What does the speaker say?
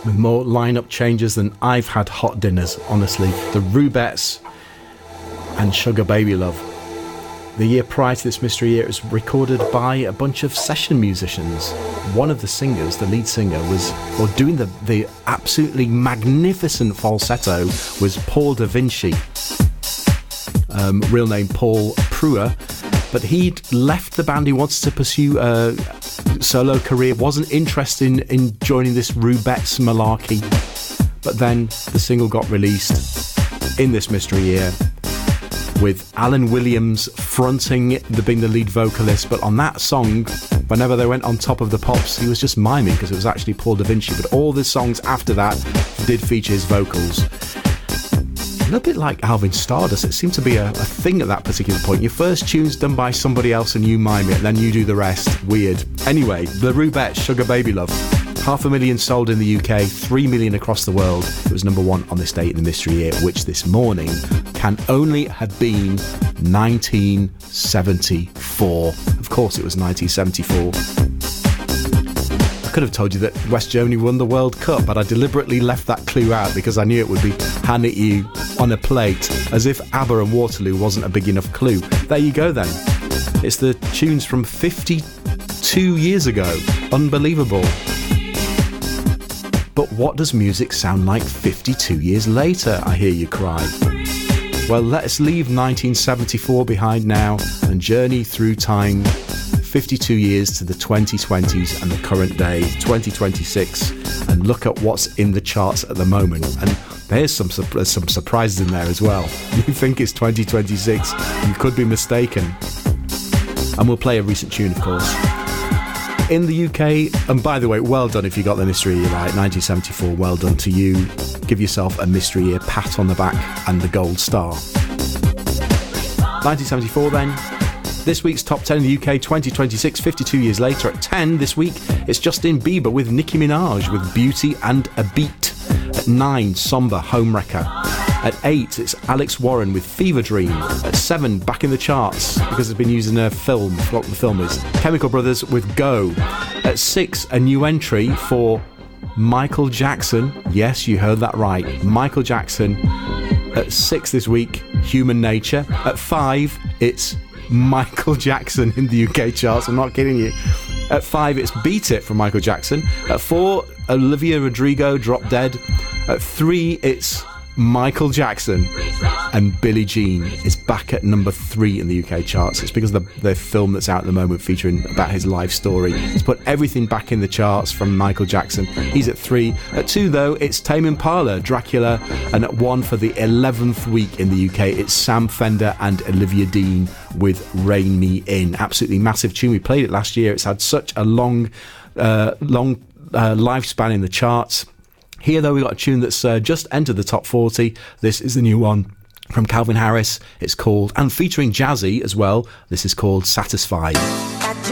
with more lineup changes than I've had hot dinners, honestly. The Rubettes and Sugar Baby Love. The year prior to this mystery year, it was recorded by a bunch of session musicians. One of the singers, the lead singer, doing the absolutely magnificent falsetto was Paul Da Vinci. Real name Paul Pruer. But he'd left the band. He wanted to pursue a solo career, wasn't interested in joining this Rubettes malarkey. But then the single got released in this mystery year, with Alan Williams being the lead vocalist. But on that song, whenever they went on Top of the Pops, he was just miming because it was actually Paul Da Vinci. But all the songs after that did feature his vocals. A little bit like Alvin Stardust, it seemed to be a thing at that particular point. Your first tune's done by somebody else and you mime it, and then you do the rest. Weird. Anyway, the Rubettes, Sugar Baby Love. 500,000 sold in the UK, 3 million across the world. It was number one on this date in the mystery year, which this morning can only have been 1974. Of course it was 1974. I could have told you that West Germany won the World Cup, but I deliberately left that clue out because I knew it would be handed at you on a plate, as if ABBA and Waterloo wasn't a big enough clue. There you go then. It's the tunes from 52 years ago. Unbelievable. But what does music sound like 52 years later, I hear you cry? Well, let us leave 1974 behind now and journey through time 52 years to the 2020s and the current day, 2026, and look at what's in the charts at the moment. And there's some surprises in there as well. You think it's 2026, you could be mistaken. And we'll play a recent tune, of course. In the UK, and by the way, well done if you got the mystery year right, 1974, well done to you. Give yourself a mystery year pat on the back and the gold star. 1974 then. This week's top 10 in the UK, 2026, 52 years later. At 10 this week, it's Justin Bieber with Nicki Minaj with Beauty and a Beat. At 9, Somber, Homewrecker. At 8, it's Alex Warren with Fever Dream. At 7, back in the charts because it's been used in a film. I forgot what the film is. Chemical Brothers with Go. At 6, a new entry for Michael Jackson. Yes, you heard that right. Michael Jackson. At 6 this week, Human Nature. At 5, it's Michael Jackson in the UK charts. I'm not kidding you. At 5, it's Beat It from Michael Jackson. At 4, Olivia Rodrigo, Drop Dead. At 3, it's Michael Jackson, and Billie Jean is back at number 3 in the UK charts. It's because of the film that's out at the moment featuring about his life story. It's put everything back in the charts from Michael Jackson. He's at 3. At 2 though, it's Tame Impala, Dracula, and at 1 for the 11th week in the UK, it's Sam Fender and Olivia Dean with Rein Me In. Absolutely massive tune. We played it last year. It's had such a long lifespan in the charts. Here, though, we got a tune that's just entered the top 40. This is the new one from Calvin Harris. It's called, and featuring Jazzy as well, this is called Satisfied.